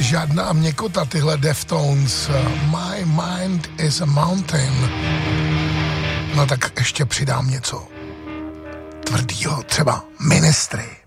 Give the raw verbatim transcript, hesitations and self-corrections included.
žádná měkota, tyhle Deftones. My mind is a mountain. No tak ještě přidám něco tvrdýho, třeba Ministry.